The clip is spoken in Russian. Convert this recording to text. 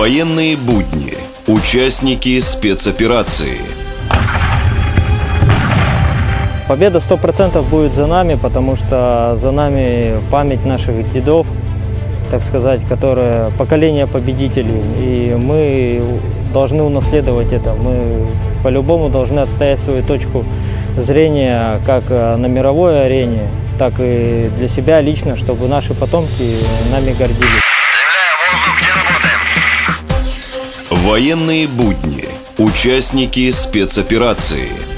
Военные будни. Участники спецоперации. Победа 100% будет за нами, потому что за нами память наших дедов, так сказать, которые поколение победителей. И мы должны унаследовать это. Мы по-любому должны отстоять свою точку зрения как на мировой арене, так и для себя лично, чтобы наши потомки нами гордились. Военные будни. Участники спецоперации.